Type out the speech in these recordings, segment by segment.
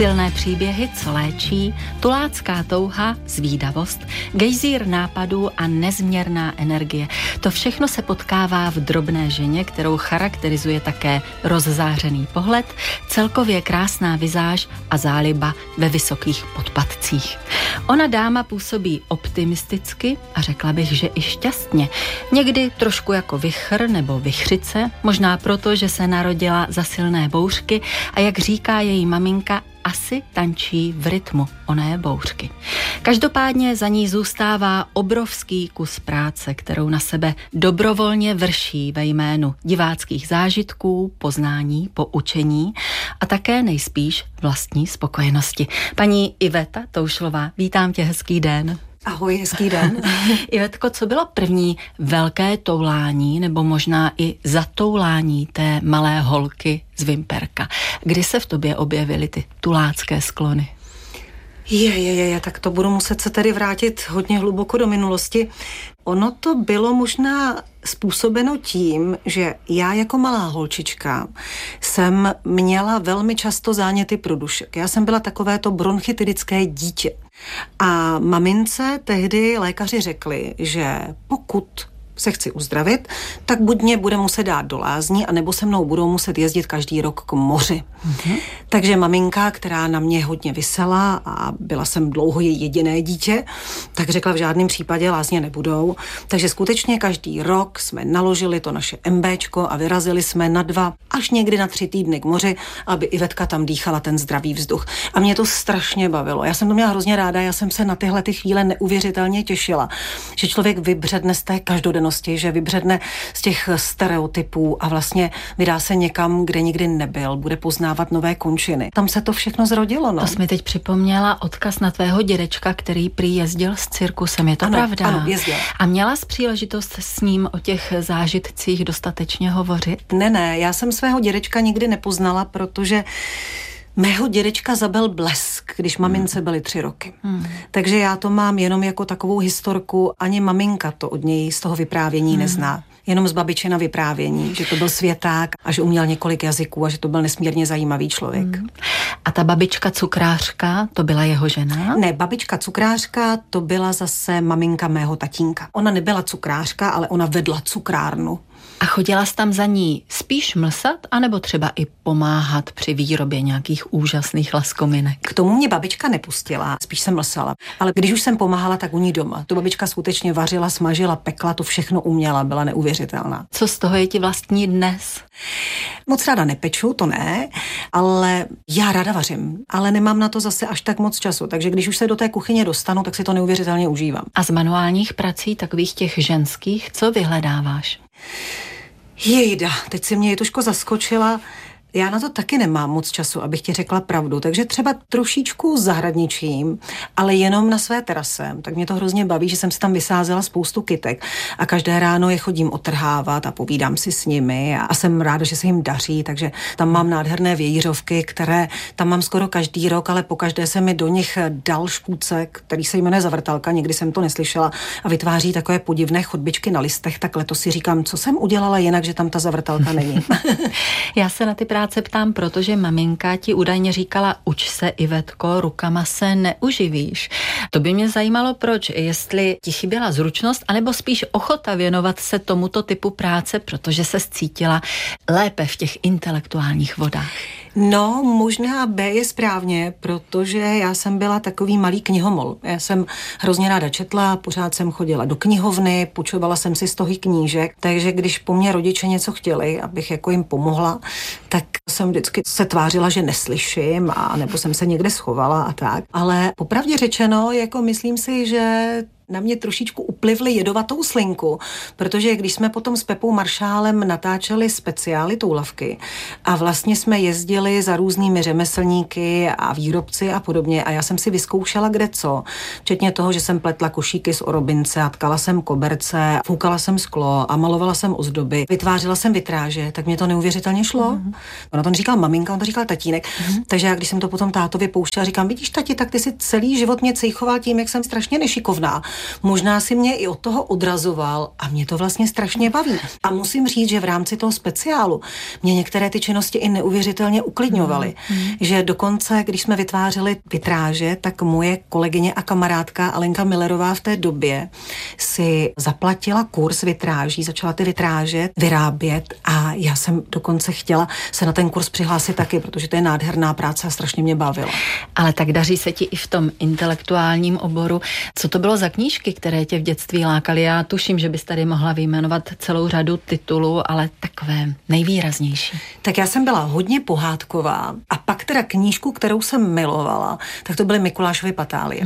Silné příběhy, co léčí, tulácká touha, zvídavost, gejzír nápadů a nezměrná energie. To všechno se potkává v drobné ženě, kterou charakterizuje také rozzářený pohled, celkově krásná vizáž a záliba ve vysokých podpatcích. Ona dáma působí optimisticky a řekla bych, že i šťastně. Někdy trošku jako vichr nebo vichřice, možná proto, že se narodila za silné bouřky a jak říká její maminka, asi tančí v rytmu oné bouřky. Každopádně za ní zůstává obrovský kus práce, kterou na sebe dobrovolně vrší ve jménu diváckých zážitků, poznání, poučení a také nejspíš vlastní spokojenosti. Paní Iveta Toušlová, vítám tě, hezký den. Ahoj, hezký den. Ivetko, co bylo první velké toulání nebo možná i zatoulání té malé holky z Vimperka? Kdy se v tobě objevily ty tulácké sklony? Tak to budu muset se tedy vrátit hodně hluboko do minulosti. Ono to bylo možná způsobeno tím, že já jako malá holčička jsem měla velmi často záněty průdušek. Já jsem byla takovéto bronchitidické dítě. A mamince tehdy lékaři řekli, že pokud se chci uzdravit, tak buď mě bude muset dát do lázní, anebo se mnou budou muset jezdit každý rok k moři. Takže maminka, která na mě hodně visela a byla jsem dlouho její jediné dítě, tak řekla, v žádném případě lázně nebudou. Takže skutečně každý rok jsme naložili to naše MBčko a vyrazili jsme na 2 až někdy na 3 týdny k moři, aby Ivetka tam dýchala ten zdravý vzduch. A mě to strašně bavilo. Já jsem to měla hrozně ráda, já jsem se na tyhle ty chvíle neuvěřitelně těšila, že člověk vybředne z té každodennosti, že vybředne z těch stereotypů a vlastně vydá se někam, kde nikdy nebyl, bude poznávat nové končiny. Tam se to všechno zrodilo, no. To jsi mi teď připomněla odkaz na tvého dědečka, který prý jezdil s cirkusem, je to pravda? Ano, jezdil. A měla jsi příležitost s ním o těch zážitcích dostatečně hovořit? Ne, já jsem svého dědečka nikdy nepoznala, protože mého dědečka zabil blesk, když mamince byly 3 roky. Takže já to mám jenom jako takovou historku, ani maminka to od něj z toho vyprávění nezná. Jenom z babičina vyprávění, že to byl světák a že uměl několik jazyků a že to byl nesmírně zajímavý člověk. A ta babička cukrářka, to byla jeho žena? Ne, babička cukrářka, to byla zase maminka mého tatínka. Ona nebyla cukrářka, ale ona vedla cukrárnu. A chodila jsi tam za ní spíš mlsat, anebo třeba i pomáhat při výrobě nějakých úžasných laskominek? K tomu mě babička nepustila, spíš jsem mlsala. Ale když už jsem pomáhala, tak u ní doma. To babička skutečně vařila, smažila, pekla, to všechno uměla, byla neuvěřitelná. Co z toho je ti vlastní dnes? Moc ráda nepeču, to ne, ale já ráda vařím, ale nemám na to zase až tak moc času, takže když už se do té kuchyně dostanu, tak si to neuvěřitelně užívám. A z manuálních prací, takových těch ženských, co vyhledáváš? Jejda, teď si mě Jituško zaskočila. Já na to taky nemám moc času, abych ti řekla pravdu, takže třeba trošičku zahradničím, ale jenom na své terase. Tak mě to hrozně baví, že jsem si tam vysázela spoustu kytek a každé ráno je chodím otrhávat a povídám si s nimi a jsem ráda, že se jim daří, takže tam mám nádherné vějířovky, které tam mám skoro každý rok, ale pokaždé se mi do nich dal škůdce, který se jmenuje zavrtalka, nikdy jsem to neslyšela a vytváří takové podivné chodbičky na listech, tak letos si říkám, co jsem udělala jinak, že tam ta zavrtalka není. Já se na ty se ptám, protože maminka ti údajně říkala, uč se, Ivetko, rukama se neuživíš. To by mě zajímalo, proč, jestli ti chyběla zručnost, anebo spíš ochota věnovat se tomuto typu práce, protože se cítila lépe v těch intelektuálních vodách. No, možná B je správně, protože já jsem byla takový malý knihomol. Já jsem hrozně ráda četla, pořád jsem chodila do knihovny, půjčovala jsem si stohy knížek, takže když po mně rodiče něco chtěli, abych jako jim pomohla, tak jsem vždycky se tvářila, že neslyším, a nebo jsem se někde schovala a tak. Ale popravdě řečeno, jako myslím si, že na mě trošičku uplivli jedovatou slinku, protože když jsme potom s Pepou Maršálem natáčeli speciály toulavky a vlastně jsme jezdili za různými řemeslníky a výrobci a podobně a já jsem si vyzkoušela kdeco, včetně toho, že jsem pletla košíky z orobince a tkala jsem koberce, foukala jsem sklo a malovala jsem ozdoby, vytvářela jsem vitráže, tak mě to neuvěřitelně šlo. Ona to říkal maminka, on to říkal tatínek, takže já když jsem to potom tátovi pouštěla, říkám, vidíš tati, tak ty si celý život mě cejchoval tím, jak jsem strašně nešikovná. možná si mě i od toho odrazoval a mě to vlastně strašně baví. A musím říct, že v rámci toho speciálu mě některé ty činnosti i neuvěřitelně uklidňovaly. Že dokonce, když jsme vytvářeli vitráže, tak moje kolegyně a kamarádka Alenka Millerová v té době si zaplatila kurz vitráží, začala ty vitráže vyrábět a já jsem dokonce chtěla se na ten kurz přihlásit taky, protože to je nádherná práce a strašně mě bavilo. Ale tak daří se ti i v tom intelektuálním oboru. Co to bylo za knížky, které tě v dětství lákaly? Já tuším, že bys tady mohla vyjmenovat celou řadu titulů, ale takové nejvýraznější. Tak já jsem byla hodně pohádková a pak teda knížku, kterou jsem milovala, tak to byly Mikulášovy patálie.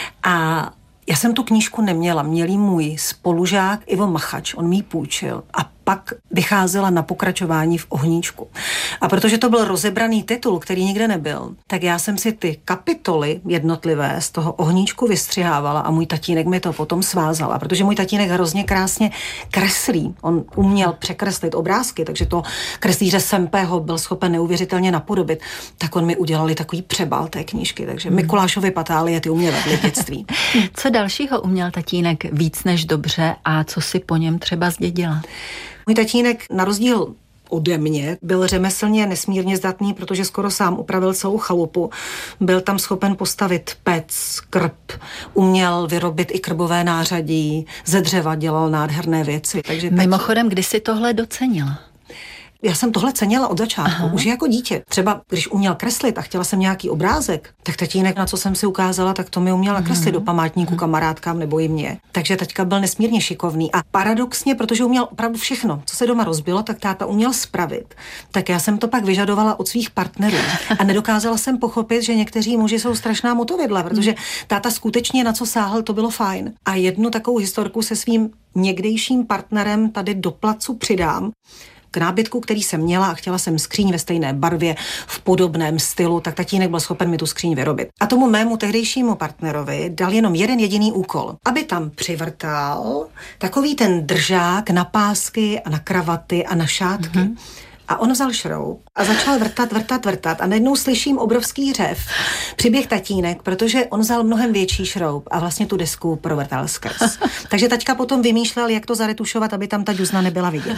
A já jsem tu knížku neměla, měl jí můj spolužák Ivo Machač, on mi ji půjčil a pak vycházela na pokračování v Ohníčku. A protože to byl rozebraný titul, který nikde nebyl, tak já jsem si ty kapitoly jednotlivé z toho Ohníčku vystřihávala a můj tatínek mi to potom svázal. A protože můj tatínek hrozně krásně kreslí, on uměl překreslit obrázky, takže to kreslíře Sempého byl schopen neuvěřitelně napodobit, tak on mi udělali takový přebal té knížky, takže Mikulášovy patálie ty u mě vedly v dětství. Co dalšího uměl tatínek víc než dobře a co si po něm třeba zdědila? Můj tatínek na rozdíl ode mě byl řemeslně nesmírně zdatný, protože skoro sám upravil celou chalupu. Byl tam schopen postavit pec, krb, uměl vyrobit i krbové nářadí, ze dřeva dělal nádherné věci. Takže mimochodem, kdy jsi tohle docenila? Já jsem tohle cenila od začátku, už jako dítě. Třeba když uměl kreslit a chtěla jsem nějaký obrázek, tak tatínek, na co jsem si ukázala, tak to mi uměl nakreslit do památníku kamarádkám nebo i mě. Takže taťka byl nesmírně šikovný a paradoxně, protože uměl opravdu všechno, co se doma rozbilo, tak táta uměl spravit. Tak já jsem to pak vyžadovala od svých partnerů a nedokázala jsem pochopit, že někteří muži jsou strašná motovidla, protože táta skutečně na co sáhl, to bylo fajn. A jednu takovou historku se svým někdejším partnerem tady do placu přidám. K nábytku, který jsem měla a chtěla jsem skříň ve stejné barvě, v podobném stylu, tak tatínek byl schopen mi tu skříň vyrobit. A tomu mému tehdejšímu partnerovi dal jenom jeden jediný úkol, aby tam přivrtal takový ten držák na pásky a na kravaty a na šátky. A on vzal šroub a začal vrtat a najednou slyším obrovský řev. Přiběh tatínek, protože on vzal mnohem větší šroub a vlastně tu desku provrtal skrz. Takže taťka potom vymýšlel, jak to zaretušovat, aby tam ta džuzna nebyla vidět.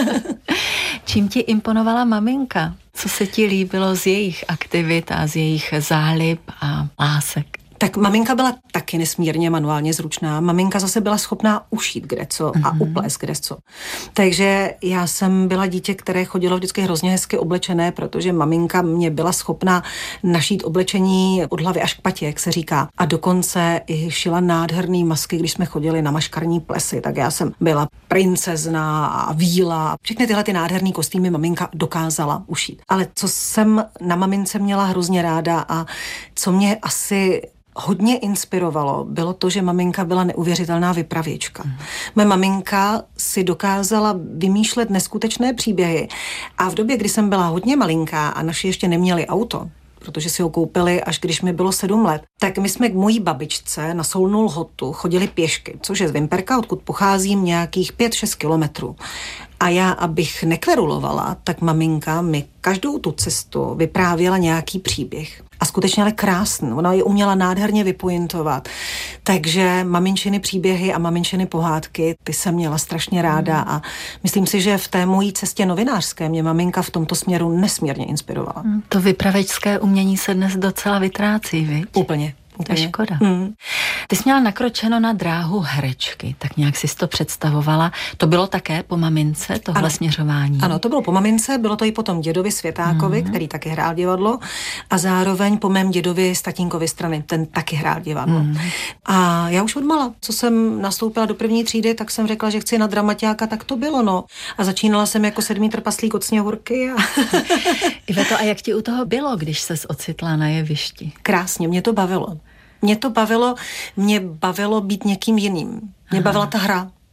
Čím ti imponovala maminka? Co se ti líbilo z jejich aktivit a z jejich zálib a lásek? Tak maminka byla taky nesmírně manuálně zručná. Maminka zase byla schopná ušít kdeco a uplést kdeco. Takže já jsem byla dítě, které chodilo vždycky hrozně hezky oblečené, protože maminka mě byla schopná našít oblečení od hlavy až k patě, jak se říká. A dokonce i šila nádherný masky, když jsme chodili na maškarní plesy. Tak já jsem byla princezna a víla. Všechny tyhle ty nádherný kostýmy maminka dokázala ušít. Ale co jsem na mamince měla hrozně ráda a co mě asi hodně inspirovalo, bylo to, že maminka byla neuvěřitelná vypravěčka. Moje maminka si dokázala vymýšlet neskutečné příběhy a v době, kdy jsem byla hodně malinká a naši ještě neměli auto, protože si ho koupili, až když mi bylo 7 let, tak my jsme k mojí babičce na Solnou Lhotu chodili pěšky, což je z Vimperka, odkud pocházím, nějakých 5-6 kilometrů. A já, abych nekverulovala, tak maminka mi každou tu cestu vyprávěla nějaký příběh. A skutečně ale krásný. Ona je uměla nádherně vypointovat. Takže maminčiny příběhy a maminčiny pohádky, ty jsem měla strašně ráda a myslím si, že v té mojí cestě novinářské mě maminka v tomto směru nesmírně inspirovala. To vypravěčské umění se dnes docela vytrácí, viď? Úplně. To je škoda. Ty jsi měla nakročeno na dráhu herečky, tak nějak jsi to představovala. To bylo také po mamince, tohle směřování? Ano, to bylo po mamince, bylo to i potom dědovi Světákovi, který taky hrál divadlo a zároveň po mém dědovi z tatínkovy strany, ten taky hrál divadlo. A já už odmala, co jsem nastoupila do 1. třídy, tak jsem řekla, že chci na dramaťáka, tak to bylo, no. A začínala jsem jako 7. trpaslík od Sněhurky. Iveto, a jak ti u toho bylo, když ses ocitla na jevišti? Krásně, mě to bavilo. Mě bavilo být někým jiným. Mě bavila ta hra.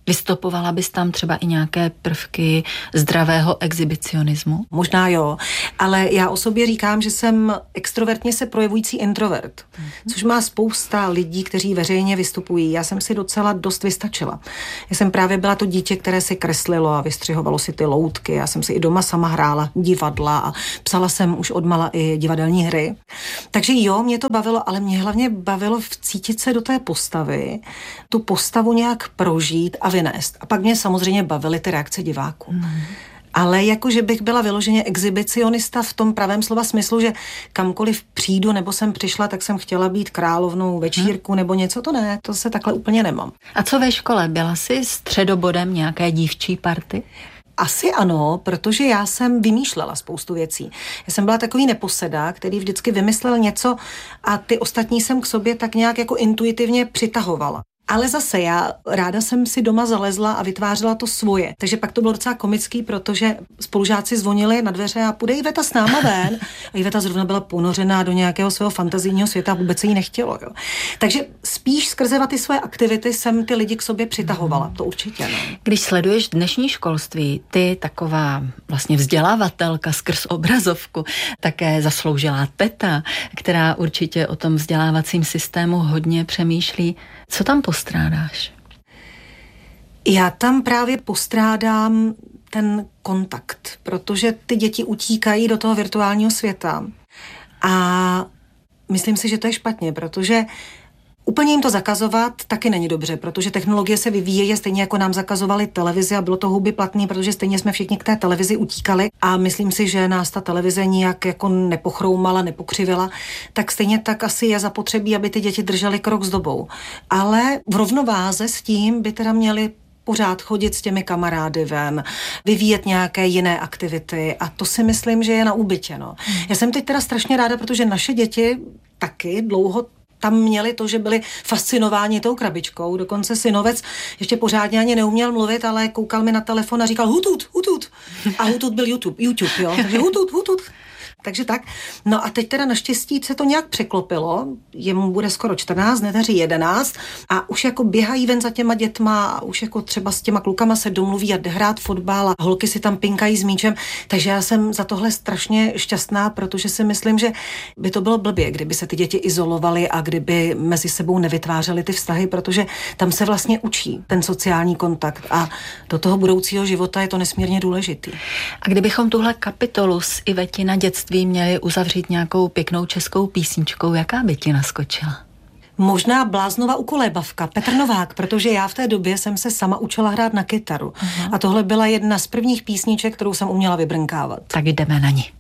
Vystopovala bys tam třeba i nějaké prvky zdravého exhibicionismu? Možná jo, ale já o sobě říkám, že jsem extrovertně se projevující introvert, což má spousta lidí, kteří veřejně vystupují. Já jsem si docela dost vystačila. Já jsem právě byla to dítě, které si kreslilo a vystřihovalo si ty loutky. Já jsem si i doma sama hrála divadla a psala jsem už odmala i divadelní hry. Takže jo, mě to bavilo, ale mě hlavně bavilo vcítit se do té postavy, tu postavu nějak prožít a vynést. A pak mě samozřejmě bavily ty reakce diváků. Ale jakože bych byla vyloženě exhibicionista v tom pravém slova smyslu, že kamkoliv přijdu nebo jsem přišla, tak jsem chtěla být královnou večírku nebo něco, to ne, to se takhle úplně nemám. A co ve škole? Byla jsi středobodem nějaké dívčí party? Asi ano, protože já jsem vymýšlela spoustu věcí. Já jsem byla takový neposeda, který vždycky vymyslel něco a ty ostatní jsem k sobě tak nějak jako intuitivně přitahovala. Ale zase já ráda jsem si doma zalezla a vytvářela to svoje. Takže pak to bylo docela komický, protože spolužáci zvonili na dveře a půjde Iveta s náma ven. A Iveta zrovna byla ponořená do nějakého svého fantazijního světa a vůbec se jí nechtělo. Jo. Takže spíš skrze ty své aktivity jsem ty lidi k sobě přitahovala. To určitě. No. Když sleduješ dnešní školství, ty taková vlastně vzdělávatelka skrz obrazovku, také zasloužilá teta, která určitě o tom vzdělávacím systému hodně přemýšlí. Co tam postrádáš? Já tam právě postrádám ten kontakt, protože ty děti utíkají do toho virtuálního světa. A myslím si, že to je špatně, protože úplně jim to zakazovat taky není dobře, protože technologie se vyvíjejí stejně jako nám zakazovali televizi a bylo to huby platný, protože stejně jsme všichni k té televizi utíkali a myslím si, že nás ta televize nijak jako nepochroumala, nepokřivila, tak stejně tak asi je zapotřebí, aby ty děti držely krok s dobou. Ale v rovnováze s tím by teda měli pořád chodit s těmi kamarády ven, vyvíjet nějaké jiné aktivity a to si myslím, že je na úbytě. No. Já jsem teď teda strašně ráda, protože naše děti taky dlouho tam měli to, že byli fascinováni tou krabičkou. Dokonce synovec ještě pořádně ani neuměl mluvit, ale koukal mi na telefon a říkal hutut. A hutut byl YouTube, jo. Takže hutut. Takže tak. No a teď teda naštěstí se to nějak překlopilo. Jemu bude skoro 14, neteří 11 a už jako běhají ven za těma dětma a už jako třeba s těma klukama se domluví a jde hrát fotbal a holky si tam pinkají s míčem. Takže já jsem za tohle strašně šťastná, protože si myslím, že by to bylo blbě, kdyby se ty děti izolovaly a kdyby mezi sebou nevytvářely ty vztahy, protože tam se vlastně učí ten sociální kontakt a do toho budoucího života je to nesmírně důležitý. A kdybychom tuhle kapitolu z Ivetina dětství měli uzavřít nějakou pěknou českou písničkou, jaká by ti naskočila? Možná Bláznova ukolébavka, Petr Novák, protože já v té době jsem se sama učila hrát na kytaru. A tohle byla jedna z prvních písniček, kterou jsem uměla vybrnkávat. Tak jdeme na ni.